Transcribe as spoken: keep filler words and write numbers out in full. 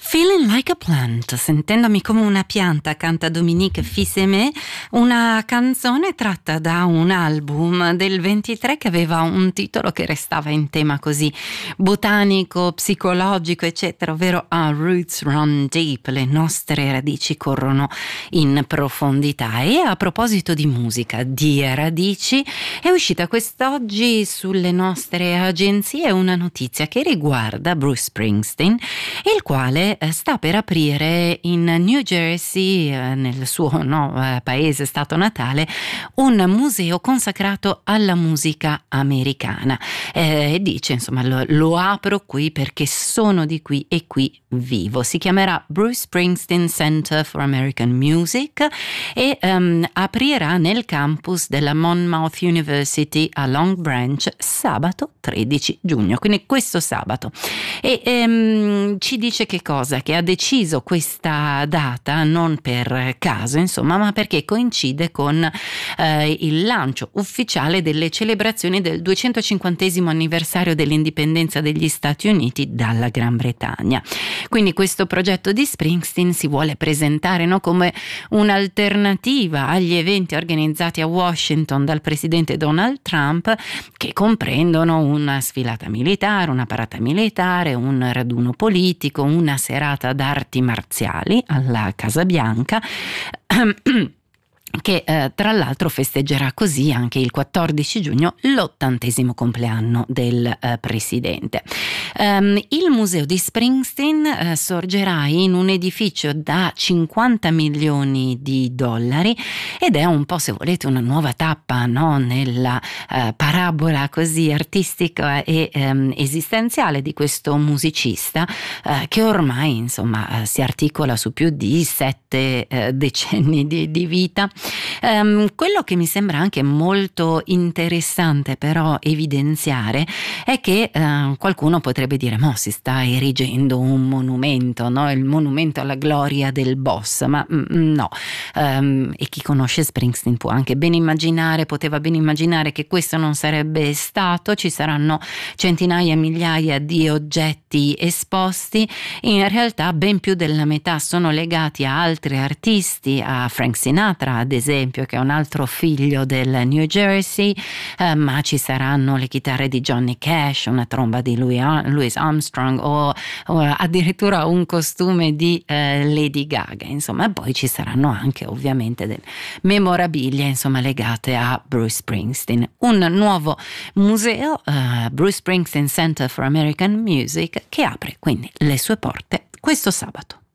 Feeling like a plant, sentendomi come una pianta, canta Dominique Fils-Aimé, una canzone tratta da un album del ventitré che aveva un titolo che restava in tema così botanico, psicologico, eccetera, ovvero Our Roots Run Deep, le nostre radici corrono in profondità. E a proposito di musica, di radici, è uscita quest'oggi sulle nostre agenzie una notizia che riguarda Bruce Springsteen, il quale sta per aprire in New Jersey, eh, nel suo no, eh, paese, stato natale, un museo consacrato alla musica americana. E eh, dice, insomma, lo, lo apro qui perché sono di qui e qui vivo. Si chiamerà Bruce Springsteen Center for American Music e um, aprirà nel campus della Monmouth University a Long Branch sabato tredici giugno, quindi questo sabato. E um, ci dice che cosa? Che ha deciso questa data non per caso, insomma, ma perché coincide con eh, il lancio ufficiale delle celebrazioni del duecentocinquantesimo anniversario dell'indipendenza degli Stati Uniti dalla Gran Bretagna. Quindi questo progetto di Springsteen si vuole presentare, no, come un'alternativa agli eventi organizzati a Washington dal presidente Donald Trump, che comprendono una sfilata militare, una parata militare, un raduno politico, una serata d'arti marziali alla Casa Bianca, che eh, tra l'altro festeggerà così anche il quattordici giugno l'ottantesimo compleanno del eh, presidente. Um, il museo di Springsteen eh, sorgerà in un edificio da cinquanta milioni di dollari ed è un po', se volete, una nuova tappa, no, nella eh, parabola così artistica e ehm, esistenziale di questo musicista eh, che ormai, insomma, eh, si articola su più di sette eh, decenni di, di vita. Um, quello che mi sembra anche molto interessante però evidenziare è che uh, qualcuno potrebbe dire: mo si sta erigendo un monumento, no? Il monumento alla gloria del boss, ma mm, no. Um, e chi conosce Springsteen può anche ben immaginare, poteva ben immaginare che questo non sarebbe stato. Ci saranno centinaia, migliaia di oggetti esposti, in realtà ben più della metà sono legati a altri artisti, a Frank Sinatra ad esempio, che è un altro figlio del New Jersey, eh, ma ci saranno le chitarre di Johnny Cash, una tromba di Louis, Louis Armstrong o, o addirittura un costume di eh, Lady Gaga, insomma. E poi ci saranno anche ovviamente delle memorabilia, insomma, legate a Bruce Springsteen. Un nuovo museo, uh, Bruce Springsteen Center for American Music, che apre quindi le sue porte questo sabato.